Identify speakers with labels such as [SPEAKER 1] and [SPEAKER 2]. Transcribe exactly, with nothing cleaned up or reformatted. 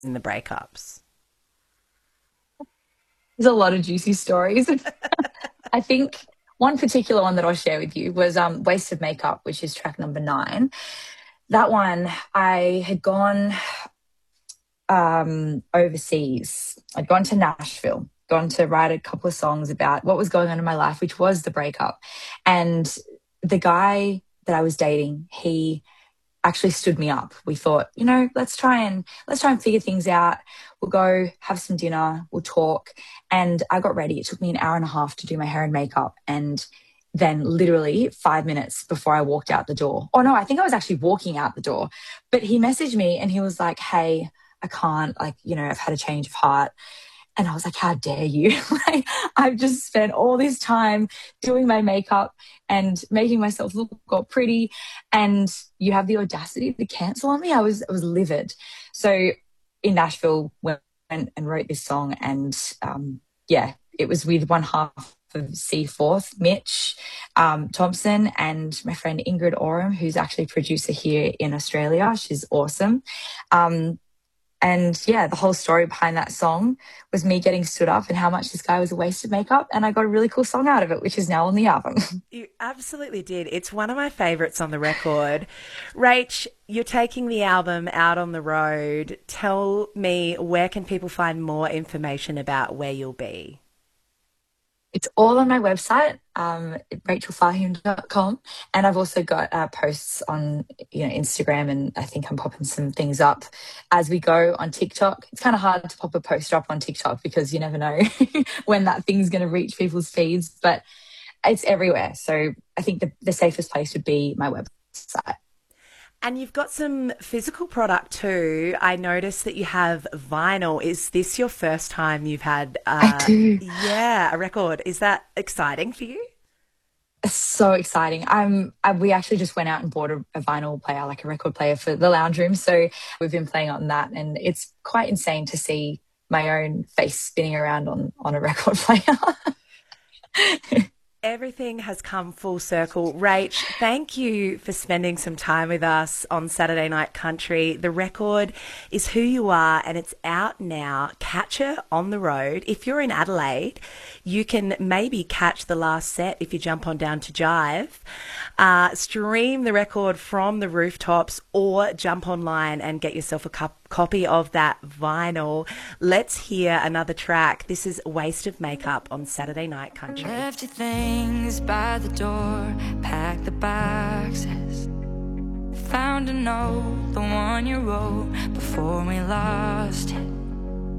[SPEAKER 1] in the breakups?
[SPEAKER 2] There's a lot of juicy stories. I think one particular one that I'll share with you was um, Waste of Makeup, which is track number nine. That one, I had gone um, overseas. I'd gone to Nashville, gone to write a couple of songs about what was going on in my life, which was the breakup. And the guy that I was dating, he actually stood me up. We thought, you know, let's try and let's try and figure things out. We'll go have some dinner, we'll talk. And I got ready. It took me an hour and a half to do my hair and makeup. And then literally five minutes before I walked out the door. Oh no, I think I was actually walking out the door. But he messaged me and he was like, hey, I can't, like, you know, I've had a change of heart. And I was like, how dare you? Like, I've just spent all this time doing my makeup and making myself look all pretty. And you have the audacity to cancel on me. I was, I was livid. So in Nashville, went and wrote this song. And um, yeah, it was with one half of Seaforth, Mitch um, Thompson, and my friend Ingrid Oram, who's actually a producer here in Australia. She's awesome. Um, and yeah, the whole story behind that song was me getting stood up and how much this guy was a waste of makeup. And I got a really cool song out of it, which is now on the album.
[SPEAKER 1] You absolutely did. It's one of my favourites on the record. Rach, you're taking the album out on the road. Tell me, where can people find more information about where you'll be?
[SPEAKER 2] It's all on my website, um, rachel fahim dot com. And I've also got uh, posts on, you know, Instagram, and I think I'm popping some things up as we go on TikTok. It's kind of hard to pop a post up on TikTok because you never know when that thing's going to reach people's feeds, but it's everywhere. So I think the, the safest place would be my website.
[SPEAKER 1] And you've got some physical product too. I noticed that you have vinyl. Is this your first time you've had,
[SPEAKER 2] I
[SPEAKER 1] uh,
[SPEAKER 2] do.
[SPEAKER 1] yeah, a record? Is that exciting for you?
[SPEAKER 2] It's so exciting. I'm, I, we actually just went out and bought a, a vinyl player, like a record player for the lounge room. So we've been playing on that, and it's quite insane to see my own face spinning around on, on a record player.
[SPEAKER 1] Everything has come full circle. Rach, thank you for spending some time with us on Saturday Night Country. The record is Who You Are, and it's out now. Catch her on the road. If you're in Adelaide, you can maybe catch the last set if you jump on down to Jive. Uh, stream the record from the rooftops, or jump online and get yourself a cup copy of that vinyl. Let's hear another track. This is Waste of Makeup on Saturday Night Country.
[SPEAKER 3] Left your things by the door, packed the boxes, found a note, the one you wrote before we lost it.